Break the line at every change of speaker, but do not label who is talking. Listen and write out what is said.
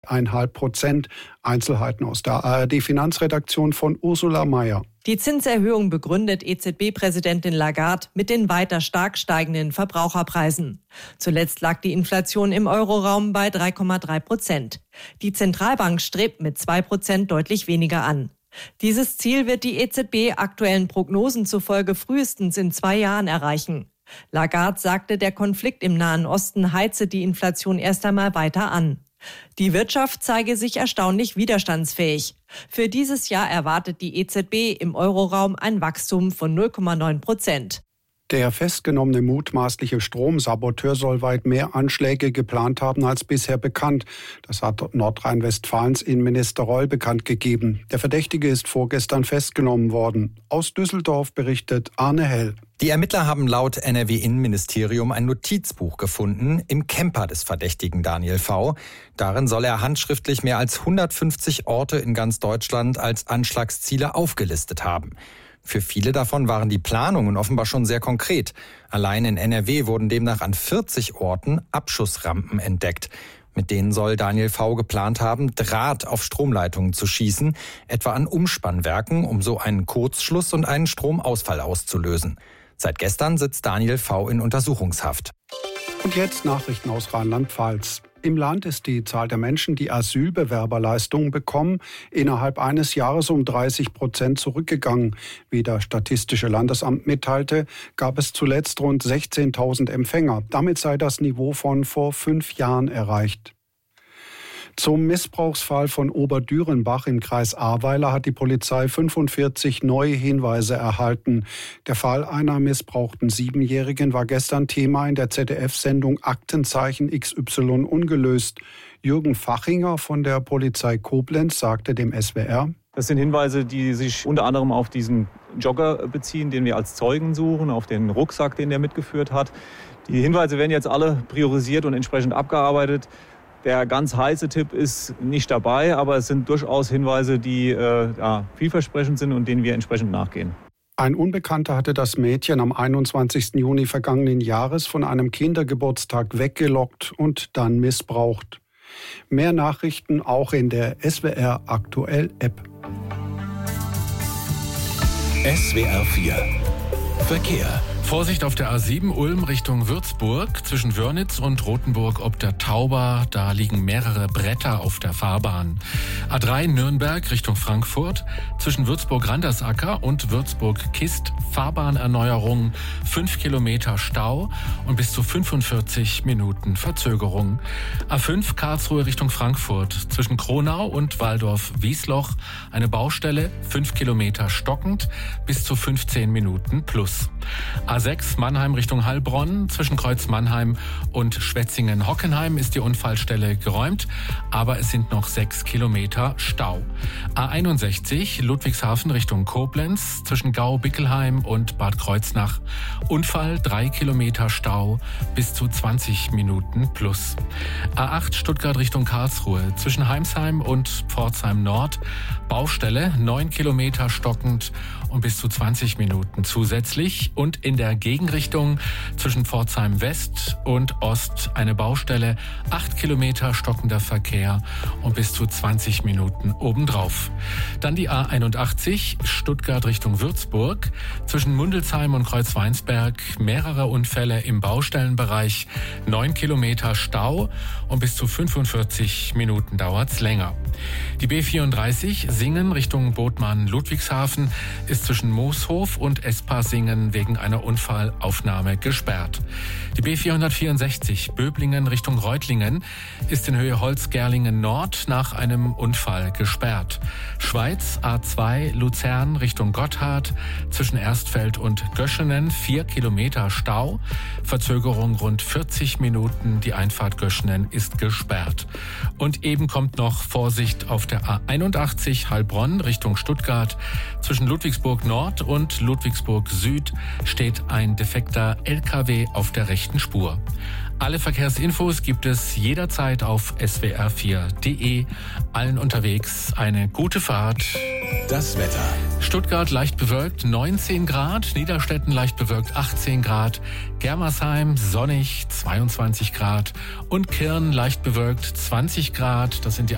3,5%. Einzelheiten aus der ARD-Finanzredaktion von Ursula Mayer.
Die Zinserhöhung begründet EZB-Präsidentin Lagarde mit den weiter stark steigenden Verbraucherpreisen. Zuletzt lag die Inflation im Euroraum bei 3,3%. Die Zentralbank strebt mit 2% deutlich weniger an. Dieses Ziel wird die EZB aktuellen Prognosen zufolge frühestens in 2 Jahren erreichen. Lagarde sagte, der Konflikt im Nahen Osten heize die Inflation erst einmal weiter an. Die Wirtschaft zeige sich erstaunlich widerstandsfähig. Für dieses Jahr erwartet die EZB im Euroraum ein Wachstum von 0,9%.
Der festgenommene mutmaßliche Stromsaboteur soll weit mehr Anschläge geplant haben als bisher bekannt. Das hat Nordrhein-Westfalens Innenminister Reul bekannt gegeben. Der Verdächtige ist vorgestern festgenommen worden. Aus Düsseldorf berichtet Arne Hell.
Die Ermittler haben laut NRW-Innenministerium ein Notizbuch gefunden im Camper des Verdächtigen Daniel V. Darin soll er handschriftlich mehr als 150 Orte in ganz Deutschland als Anschlagsziele aufgelistet haben. Für viele davon waren die Planungen offenbar schon sehr konkret. Allein in NRW wurden demnach an 40 Orten Abschussrampen entdeckt. Mit denen soll Daniel V. geplant haben, Draht auf Stromleitungen zu schießen, etwa an Umspannwerken, um so einen Kurzschluss und einen Stromausfall auszulösen. Seit gestern sitzt Daniel V. in Untersuchungshaft.
Und jetzt Nachrichten aus Rheinland-Pfalz. Im Land ist die Zahl der Menschen, die Asylbewerberleistungen bekommen, innerhalb eines Jahres um 30% zurückgegangen. Wie das Statistische Landesamt mitteilte, gab es zuletzt rund 16.000 Empfänger. Damit sei das Niveau von vor 5 Jahren erreicht. Zum Missbrauchsfall von Oberdürenbach im Kreis Ahrweiler hat die Polizei 45 neue Hinweise erhalten. Der Fall einer missbrauchten 7-Jährigen war gestern Thema in der ZDF-Sendung Aktenzeichen XY ungelöst. Jürgen Fachinger von der Polizei Koblenz sagte dem SWR:
Das sind Hinweise, die sich unter anderem auf diesen Jogger beziehen, den wir als Zeugen suchen, auf den Rucksack, den der mitgeführt hat. Die Hinweise werden jetzt alle priorisiert und entsprechend abgearbeitet. Der ganz heiße Tipp ist nicht dabei, aber es sind durchaus Hinweise, die vielversprechend sind und denen wir entsprechend nachgehen.
Ein Unbekannter hatte das Mädchen am 21. Juni vergangenen Jahres von einem Kindergeburtstag weggelockt und dann missbraucht. Mehr Nachrichten auch in der SWR Aktuell App.
SWR 4 Verkehr.
Vorsicht auf der A7 Ulm Richtung Würzburg. Zwischen Wörnitz und Rothenburg ob der Tauber. Da liegen mehrere Bretter auf der Fahrbahn. A3 Nürnberg Richtung Frankfurt. Zwischen Würzburg-Randersacker und Würzburg-Kist. Fahrbahnerneuerung. 5 Kilometer Stau und bis zu 45 Minuten Verzögerung. A5 Karlsruhe Richtung Frankfurt. Zwischen Kronau und Waldorf-Wiesloch. Eine Baustelle. 5 Kilometer stockend. Bis zu 15 Minuten plus. A6 Mannheim Richtung Heilbronn. Zwischen Kreuz Mannheim und Schwetzingen-Hockenheim ist die Unfallstelle geräumt, aber es sind noch 6 Kilometer Stau. A61 Ludwigshafen Richtung Koblenz. Zwischen Gau-Bickelheim und Bad Kreuznach. Unfall, 3 Kilometer Stau, bis zu 20 Minuten plus. A8 Stuttgart Richtung Karlsruhe. Zwischen Heimsheim und Pforzheim Nord. Baustelle, 9 Kilometer stockend und bis zu 20 Minuten zusätzlich. Und in der Gegenrichtung zwischen Pforzheim West und Ost eine Baustelle, 8 Kilometer stockender Verkehr und bis zu 20 Minuten obendrauf. Dann die A81 Stuttgart Richtung Würzburg. Zwischen Mundelsheim und Kreuzweinsberg mehrere Unfälle im Baustellenbereich, 9 Kilometer Stau und bis zu 45 Minuten dauert's länger. Die B34 Singen Richtung Bodmann-Ludwigshafen ist zwischen Mooshof und Espasingen wegen einer Unfallaufnahme gesperrt. Die B464 Böblingen Richtung Reutlingen ist in Höhe Holzgerlingen Nord nach einem Unfall gesperrt. Schweiz A2 Luzern Richtung Gotthard zwischen Erstfeld und Göschenen 4 Kilometer Stau. Verzögerung rund 40 Minuten. Die Einfahrt Göschenen ist gesperrt. Und eben kommt noch Vorsicht auf der A81 Heilbronn Richtung Stuttgart. Zwischen Ludwigsburg Nord und Ludwigsburg Süd steht ein defekter LKW auf der rechten Spur. Alle Verkehrsinfos gibt es jederzeit auf swr4.de. Allen unterwegs eine gute Fahrt.
Das Wetter.
Stuttgart leicht bewölkt 19 Grad, Niederstetten leicht bewölkt 18 Grad, Germersheim sonnig 22 Grad und Kirn leicht bewölkt 20 Grad. Das sind die